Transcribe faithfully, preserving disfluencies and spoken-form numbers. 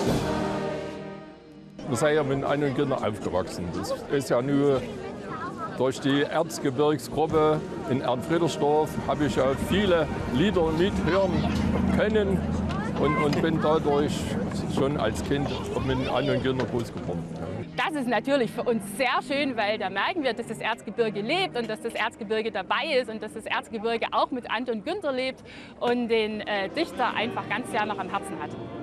Wir sind ja mit Anton Günther aufgewachsen. Das ist ja nur durch die Erzgebirgsgruppe in Ernfriedersdorf habe ich ja viele Lieder mithören können und, und bin dadurch schon als Kind mit Anton Günther groß geworden. Das ist natürlich für uns sehr schön, weil da merken wir, dass das Erzgebirge lebt und dass das Erzgebirge dabei ist und dass das Erzgebirge auch mit Anton Günther lebt und den äh, Dichter einfach ganz sehr noch am Herzen hat.